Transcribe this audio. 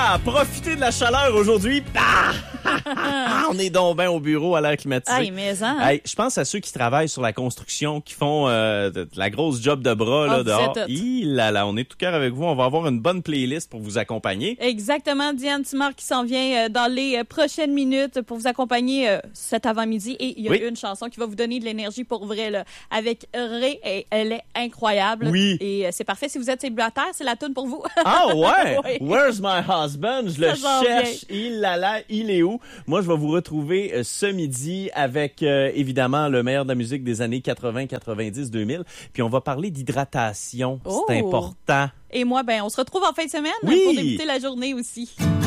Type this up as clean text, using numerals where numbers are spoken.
Profitez de la chaleur aujourd'hui. On est donc bien au bureau à l'air climatisé. Aïe, mais hein? Hey, je pense à ceux qui travaillent sur la construction, qui font de la grosse job de bras là, dehors. Là, on est tout cœur avec vous. On va avoir une bonne playlist pour vous accompagner. Exactement, Diane Timard qui s'en vient dans les prochaines minutes pour vous accompagner cet avant-midi. Et il y a une chanson qui va vous donner de l'énergie pour vrai, là, avec Ray. Et elle est incroyable. Oui. Et c'est parfait. Si vous êtes célibataire, c'est la toune pour vous. Ah ouais? Oui. Where's my husband? Je le cherche. Il est où? Moi, je vais vous retrouver ce midi avec, évidemment, le meilleur de la musique des années 80, 90, 2000. Puis on va parler d'hydratation. C'est important. Et moi, on se retrouve en fin de semaine pour débuter la journée aussi.